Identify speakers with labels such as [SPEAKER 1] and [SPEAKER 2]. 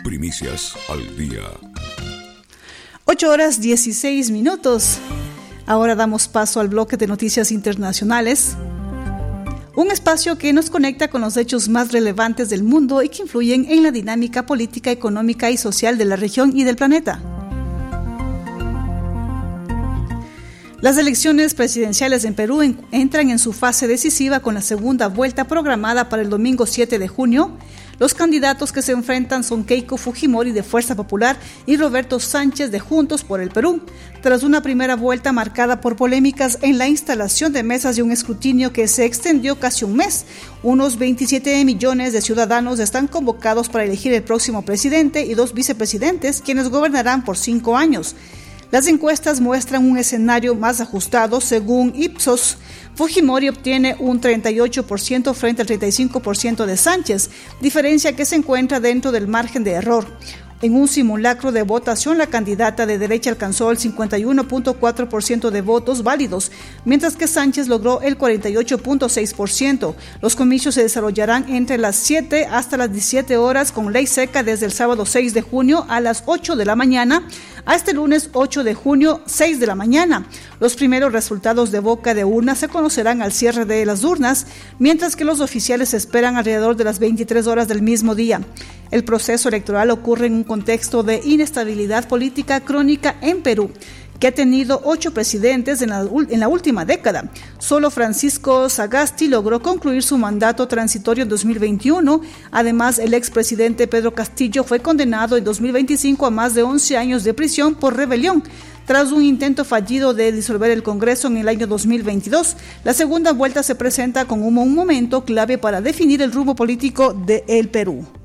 [SPEAKER 1] Primicias al día.
[SPEAKER 2] 8:16. Ahora damos paso al bloque de noticias internacionales. Un espacio que nos conecta con los hechos más relevantes del mundo y que influyen en la dinámica política, económica y social de la región y del planeta. Las elecciones presidenciales en Perú entran en su fase decisiva con la segunda vuelta programada para el domingo 7 de junio. Los candidatos que se enfrentan son Keiko Fujimori de Fuerza Popular y Roberto Sánchez de Juntos por el Perú, tras una primera vuelta marcada por polémicas en la instalación de mesas y un escrutinio que se extendió casi un mes. Unos 27 millones de ciudadanos están convocados para elegir el próximo presidente y 2 vicepresidentes, quienes gobernarán por 5 años. Las encuestas muestran un escenario más ajustado. Según Ipsos, Fujimori obtiene un 38% frente al 35% de Sánchez, diferencia que se encuentra dentro del margen de error. En un simulacro de votación, la candidata de derecha alcanzó el 51.4% de votos válidos, mientras que Sánchez logró el 48.6%. Los comicios se desarrollarán entre las 7 hasta las 17 horas con ley seca desde el sábado 6 de junio a las 8 de la mañana hasta el lunes 8 de junio, 6 de la mañana. Los primeros resultados de boca de urna se conocerán al cierre de las urnas, mientras que los oficiales esperan alrededor de las 23 horas del mismo día. El proceso electoral ocurre en un contexto de inestabilidad política crónica en Perú, que ha tenido 8 presidentes en la última década. Solo Francisco Sagasti logró concluir su mandato transitorio en 2021. Además, el expresidente Pedro Castillo fue condenado en 2025 a más de 11 años de prisión por rebelión, tras un intento fallido de disolver el Congreso en el año 2022. La segunda vuelta se presenta como un momento clave para definir el rumbo político del Perú.